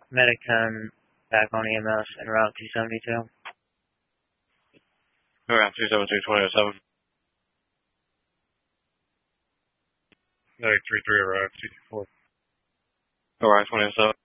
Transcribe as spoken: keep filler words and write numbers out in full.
Medic ten back on E M S en route two seventy-two. Around two seventy-two, twenty oh seven. Medic three three arrived, two two four. Alright, twenty oh seven.